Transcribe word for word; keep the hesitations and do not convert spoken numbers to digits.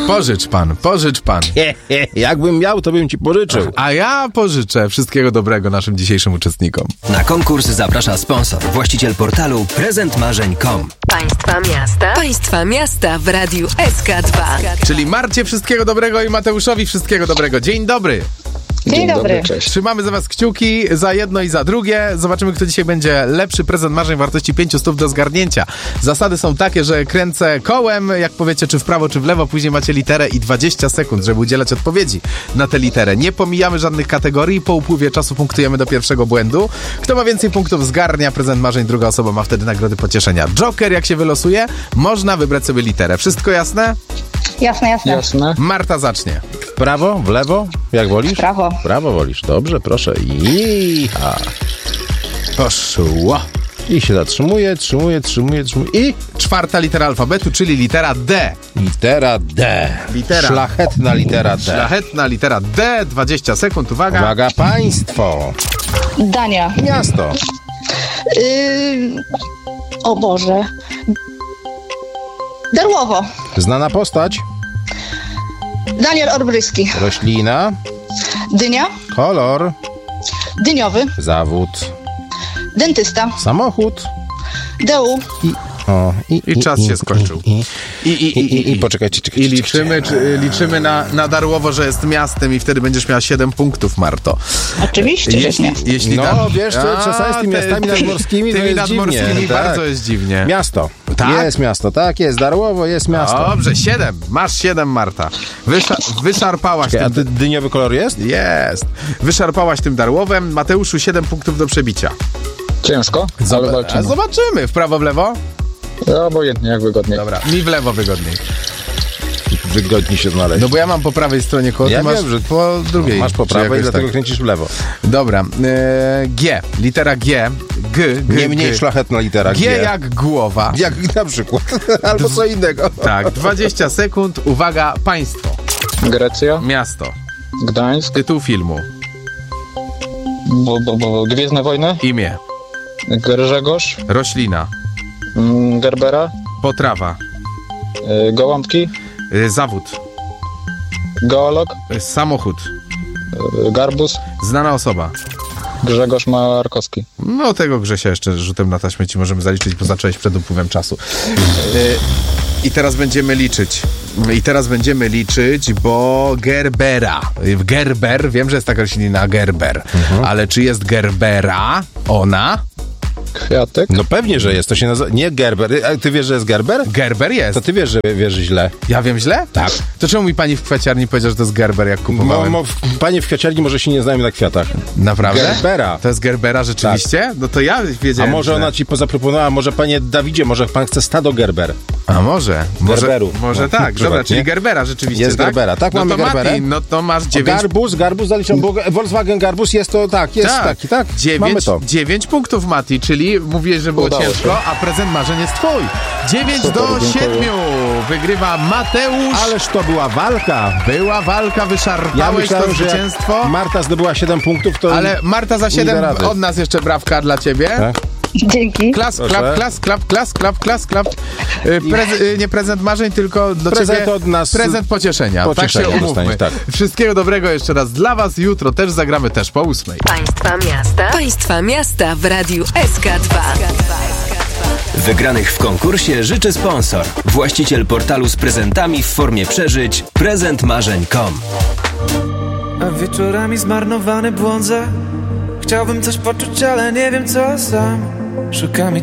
Pożycz pan, pożycz pan. He, he, jakbym miał, to bym ci pożyczył. A ja pożyczę. Wszystkiego dobrego naszym dzisiejszym uczestnikom. Na konkurs zaprasza sponsor, właściciel portalu prezent marzeń kropka com. Państwa miasta. Państwa miasta w Radiu S K dwa. Czyli Marcie wszystkiego dobrego i Mateuszowi wszystkiego dobrego. Dzień dobry. Dzień, Dzień dobry. dobry. Cześć. Trzymamy za was kciuki za jedno i za drugie. Zobaczymy, kto dzisiaj będzie lepszy. Prezent marzeń wartości pięć stów do zgarnięcia. Zasady są takie, że kręcę kołem, jak powiecie, czy w prawo, czy w lewo. Później macie literę i dwadzieścia sekund, żeby udzielać odpowiedzi na tę literę. Nie pomijamy żadnych kategorii. Po upływie czasu punktujemy do pierwszego błędu. Kto ma więcej punktów, zgarnia prezent marzeń. Druga osoba ma wtedy nagrody pocieszenia. Joker, jak się wylosuje, można wybrać sobie literę. Wszystko jasne? Jasne, jasne. Jasne. Marta zacznie. W prawo, w lewo? Jak wolisz? W prawo. W prawo wolisz. Dobrze, proszę. I ha. Poszło. I się zatrzymuje, trzymuje, trzymuje, trzymuje. I Czwarta litera alfabetu, czyli litera D. litera D. Litera. Szlachetna litera D. Szlachetna litera D. dwadzieścia sekund, uwaga. Uwaga, państwo. Dania. Miasto. Yy... O Boże. Darłowo. Znana postać. Daniel Olbryski. Roślina. Dynia. Kolor. Dyniowy. Zawód. Dentysta. Samochód. Deu. I, o, i, I czas się skończył. I, I, i, i, i, i, i poczekajcie, czekajcie. I liczymy, czy, liczymy na, na Darłowo, że jest miastem i wtedy będziesz miała siedem punktów, Marto. Oczywiście, że Jeśli, nie. jeśli No, da- wiesz, to A, czasami z tymi ty- miastami ty- nadmorskimi to tymi jest nadmorskimi dziwnie. bardzo Tak. jest dziwnie. Miasto. Tak? Jest miasto, tak jest. Darłowo jest miasto. Dobrze, siedem. Masz siedem, Marta. Wysza- wyszarpałaś Czekaj, a tym... ty, dyniowy kolor jest? Jest. Wyszarpałaś tym Darłowem. Mateuszu, siedem punktów do przebicia. Ciężko, ale Zob- walczymy. Zobaczymy. W prawo, w lewo? No, obojętnie, jak wygodniej. Dobra, mi w lewo wygodniej. Wygodnie się znaleźć. No bo ja mam po prawej stronie koło, Ja ty masz wiem, że- po drugiej. Masz po czy prawej, jakoś dlatego tak. kręcisz w lewo. Dobra. E, G. Litera G. G. G Nie mniej G. szlachetna litera G G. jak głowa. Jak na przykład. Albo co innego. Tak, dwadzieścia sekund. Uwaga, państwo. Grecja, Miasto. Gdańsk, Tytuł filmu. bo, bo, bo, Gwiezdne Wojny, Imię. Grzegorz, Roślina. mm, Gerbera, Potrawa. y, Gołąbki, Y, Zawód. geolog, Y, Samochód. y, Garbus, Znana osoba. Grzegorz Markowski. No tego Grzesia jeszcze rzutem na taśmę ci możemy zaliczyć, bo zacząłeś przed upływem czasu. Y, I teraz będziemy liczyć. I teraz będziemy liczyć, bo Gerbera. Gerber, wiem, że jest taka roślina Gerber, Mhm. ale czy jest Gerbera ona? Kwiatek, No pewnie, że jest. To się nazywa... Nie Gerber. A ty wiesz, że jest Gerber? Gerber jest. To ty wiesz, że wiesz źle. Ja wiem źle? Tak. To czemu mi pani w kwiaciarni powiedziała, że to jest Gerber, jak Mo, kupowałem? mo, panie w kwiaciarni może się nie znają na kwiatach. Naprawdę? Gerbera. To jest Gerbera rzeczywiście? No to ja A wiedziałem. może że... ona ci pozaproponowała, może panie Dawidzie, może pan chce stado Gerber. A może? Może, Gerberu. może No, tak. Dobra, przykład, czyli nie? Gerbera rzeczywiście, Jest tak? Gerbera. Tak, no mamy to Gerberę. Mati, no to masz O, dziewięć... Garbus, Garbus zaliczam, bo Volkswagen Garbus jest to, tak, jest tak, taki, tak. Mamy Dziewięć, to. dziewięć punktów, Mati, czyli mówiłeś, że było Udało ciężko, się. a prezent marzeń jest twój. dziewięć Super, do dziękuję. siedmiu. Wygrywa Mateusz. Ależ to była walka. Była walka, Ja wyszarpałeś myślałem, to że jak zwycięstwo. Marta zdobyła siedem punktów, to... Ale Marta za nie siedem da rady. od nas jeszcze brawka dla ciebie. Tak? Dzięki. Klas, Proszę. klap, klas, klap, klas, klap, klas, klap. Y, Prez, y, nie prezent marzeń, tylko do Prezent ciebie od nas. prezent pocieszenia. Pocieszenia tak się umówmy. dostaniesz, tak. Wszystkiego dobrego jeszcze raz dla was. Jutro też zagramy też po ósmej. Państwa miasta. Państwa miasta w Radiu S K dwa. Wygranych w konkursie życzy sponsor, właściciel portalu z prezentami w formie przeżyć prezent marzeń kropka com. A wieczorami zmarnowany błądzę. Chciałbym coś poczuć, ale nie wiem co sam. Szukam